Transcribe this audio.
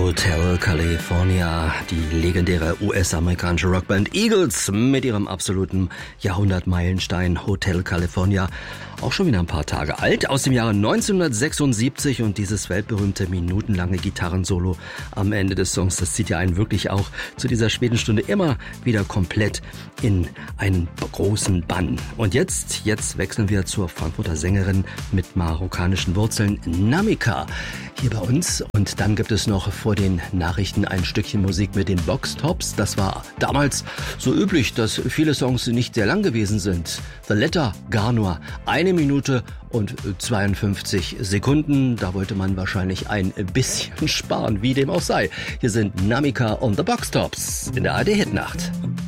Hotel California, die legendäre US-amerikanische Rockband Eagles mit ihrem absoluten Jahrhundertmeilenstein Hotel California. Auch schon wieder ein paar Tage alt, aus dem Jahre 1976, und dieses weltberühmte minutenlange Gitarrensolo am Ende des Songs, das zieht ja einen wirklich auch zu dieser späten Stunde immer wieder komplett in einen großen Bann. Und jetzt wechseln wir zur Frankfurter Sängerin mit marokkanischen Wurzeln, Namika, hier bei uns. Und dann gibt es noch vor den Nachrichten ein Stückchen Musik mit den Boxtops. Das war damals so üblich, dass viele Songs nicht sehr lang gewesen sind. The Letter, gar nur 1 Minute und 52 Sekunden. Da wollte man wahrscheinlich ein bisschen sparen, wie dem auch sei. Hier sind Namika und the Boxtops in der ARD Hitnacht.